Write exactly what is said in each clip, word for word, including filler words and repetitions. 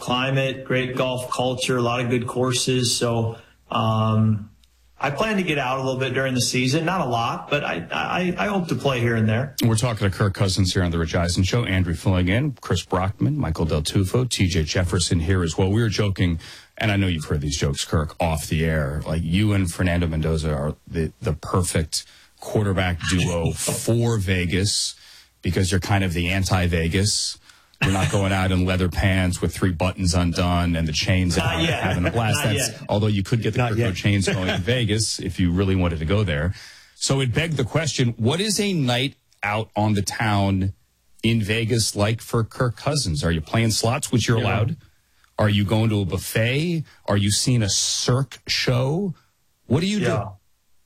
climate, great golf culture, a lot of good courses. So um, I plan to get out a little bit during the season. Not a lot, but I, I, I hope to play here and there. We're talking to Kirk Cousins here on the Rich Eisen Show. Andrew filling in, Chris Brockman, Michael Del Tufo, T J Jefferson here as well. We were joking, and I know you've heard these jokes, Kirk, off the air. Like, you and Fernando Mendoza are the, the perfect quarterback duo for Vegas, because you're kind of the anti-Vegas. You're not going out in leather pants with three buttons undone and the chains and having a blast. Not That's, yet. although you could get the crypto chains going in Vegas if you really wanted to go there. So it begged the question, what is a night out on the town in Vegas like for Kirk Cousins? Are you playing slots, which you're Yeah. allowed? Are you going to a buffet? Are you seeing a Cirque show? What do you Yeah. do?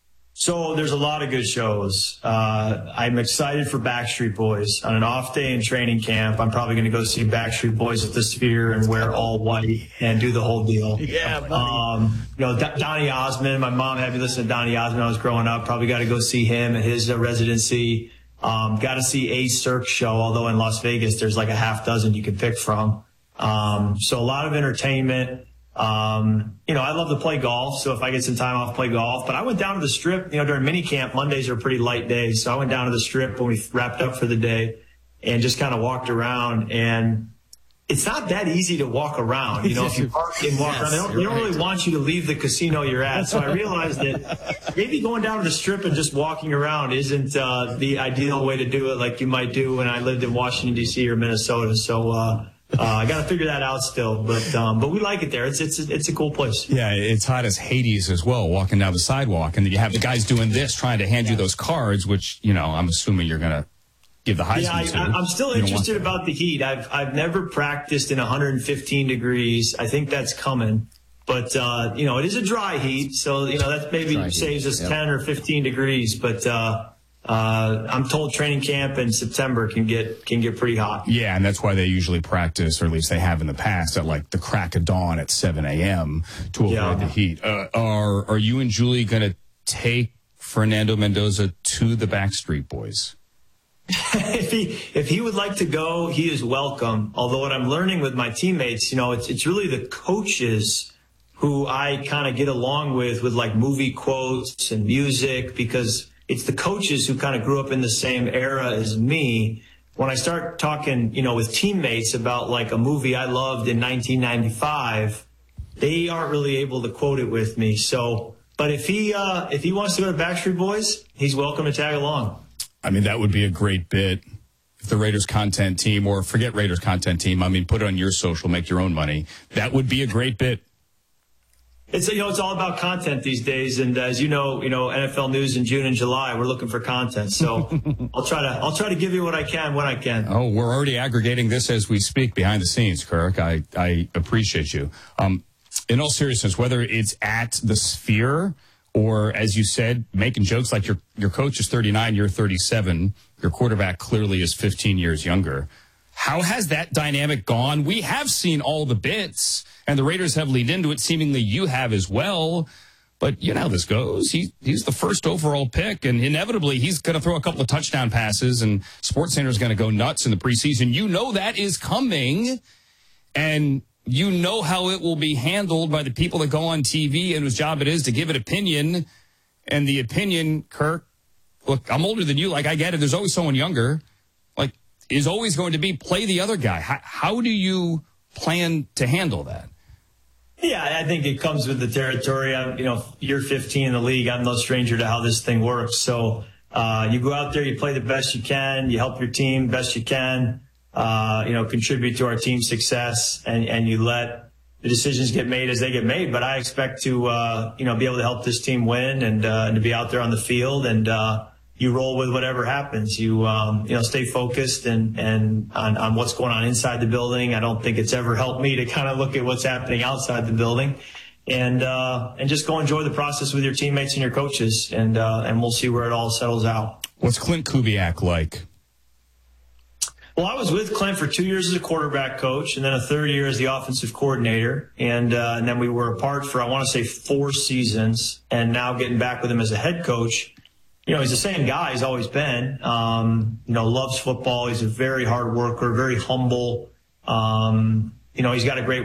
So there's a lot of good shows. Uh, I'm excited for Backstreet Boys. On an off day in training camp, I'm probably going to go see Backstreet Boys at the Sphere and wear all white and do the whole deal. Yeah, buddy. Um, you know, D- Donny Osmond, my mom had me listen to Donny Osmond when I was growing up. Probably got to go see him at his uh, residency. Um, got to see a Cirque show, although in Las Vegas, there's like a half dozen you can pick from. Um, so a lot of entertainment. Um, you know, I love to play golf, so if I get some time off, play golf. But I went down to the Strip, you know, during mini camp. Mondays are pretty light days, so I went down to the Strip when we wrapped up for the day and just kind of walked around. And it's not that easy to walk around, you know, if you park and walk Yes, around. They don't, they don't right. really want you to leave the casino you're at. So I realized that maybe going down to the Strip and just walking around isn't uh, the ideal way to do it, like you might do when I lived in Washington, D C or Minnesota. So, uh, Uh, I got to figure that out still, but um, but we like it there. It's it's it's a cool place. Yeah, it's hot as Hades as well, walking down the sidewalk, and then you have the guys doing this, trying to hand you those cards, which, you know, I'm assuming you're going to give the Heisman Yeah, I, to. I'm still You don't interested want that. about the heat. I've I've never practiced in one hundred fifteen degrees. I think that's coming, but uh, you know, it is a dry heat, so you know that maybe Dry heat, saves us yep. ten or fifteen degrees. But uh, uh, I'm told training camp in September can get can get pretty hot. Yeah, and that's why they usually practice, or at least they have in the past, at like the crack of dawn at seven a.m. to avoid Yeah. the heat. Uh, are are you and Julie going to take Fernando Mendoza to the Backstreet Boys? if he if he would like to go, he is welcome. Although what I'm learning with my teammates, you know, it's it's really the coaches who I kind of get along with with like movie quotes and music, because it's the coaches who kind of grew up in the same era as me. When I start talking, you know, with teammates about like a movie I loved in nineteen ninety-five, they aren't really able to quote it with me. So, but if he uh, if he wants to go to Backstreet Boys, he's welcome to tag along. I mean, that would be a great bit. If the Raiders content team, or forget Raiders content team, I mean, put it on your social, make your own money. That would be a great bit. It's, you know, it's all about content these days. And as you know, you know, N F L news in June and July, we're looking for content. So I'll try to, I'll try to give you what I can when I can. Oh, we're already aggregating this as we speak behind the scenes, Kirk. I, I appreciate you. Um, in all seriousness, whether it's at the Sphere or, as you said, making jokes like your, your coach is thirty-nine, you're thirty-seven, your quarterback clearly is fifteen years younger. How has that dynamic gone? We have seen all the bits, and the Raiders have leaned into it. Seemingly you have as well. But you know how this goes. He, he's the first overall pick, and inevitably he's going to throw a couple of touchdown passes, and SportsCenter is going to go nuts in the preseason. You know that is coming, and you know how it will be handled by the people that go on T V and whose job it is to give an opinion. And the opinion, Kirk, look, I'm older than you. Like, I get it. There's always someone younger. Like, is always going to be play the other guy. How, how do you plan to handle that? Yeah, I think it comes with the territory. I'm, you know, you're fifteen in the league. I'm no stranger to how this thing works. So uh, you go out there, you play the best you can, you help your team best you can, uh, you know, contribute to our team's success, and, and you let the decisions get made as they get made. But I expect to, uh, you know, be able to help this team win, and, uh, and to be out there on the field, and uh, you roll with whatever happens. You, um, you know, stay focused and, and on, on what's going on inside the building. I don't think it's ever helped me to kind of look at what's happening outside the building, and, uh, and just go enjoy the process with your teammates and your coaches, and, uh, and we'll see where it all settles out. What's Clint Kubiak like? Well, I was with Clint for two years as a quarterback coach, and then a third year as the offensive coordinator. And, uh, and then we were apart for, I want to say, four seasons, and now getting back with him as a head coach. You know, he's the same guy he's always been. Um, you know, loves football. He's a very hard worker, very humble. Um, you know, he's got a great